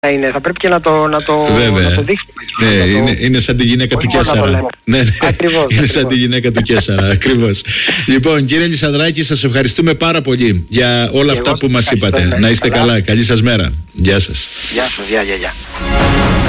είναι, θα πρέπει και να το δείχνουμε. Ναι, είναι σαν τη γυναίκα του Κέσσαρα. Ναι, είναι σαν τη γυναίκα του Κέσσαρα, ακριβώς. Λοιπόν, κύριε Λισανδράκη, σας ευχαριστούμε πάρα πολύ για όλα αυτά που μας είπατε. Να είστε καλά, καλή σας μέρα. Γεια σας. Γεια σας, γεια.